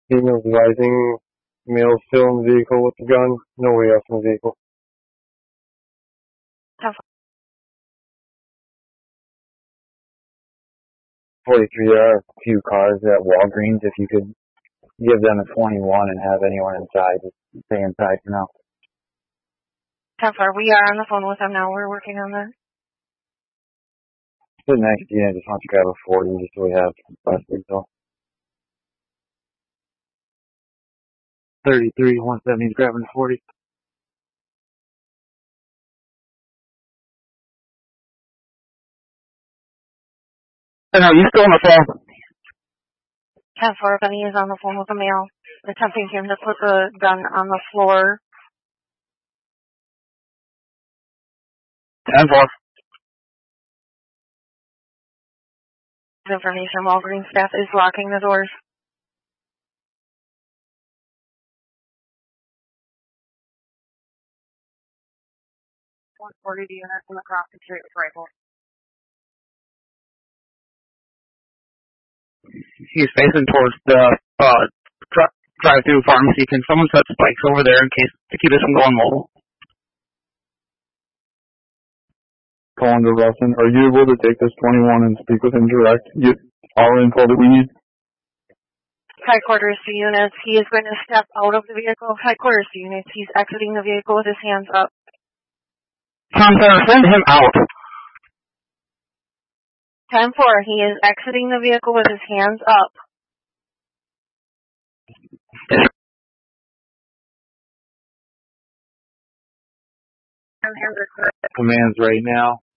Female advising male still in the vehicle with the gun. Nobody else in the vehicle. 43, there are a few cars at Walgreens. If you could give them a 21 and have anyone inside, just stay inside for now. 10-4, we are on the phone with them now. We're working on that. The next unit just wants to grab a 40 just so we have busted. So 33, 170 is grabbing a 40. And are you still on the phone? 10-4, Benny is on the phone with a male, attempting him to put the gun on the floor. 10-4. Information, Walgreens staff is locking the doors. .140 units in the crossing street with rifle. He's facing towards the drive-through pharmacy. Can someone set spikes over there in case to keep us from going mobile? Calling to Rustin. Are you able to take this 21 and speak with him direct? Get all info that we need. High quarters to units. He is going to step out of the vehicle. High quarters to units. He's exiting the vehicle with his hands up. Tom, send him out. 10-4. He is exiting the vehicle with his hands up. Commands right now.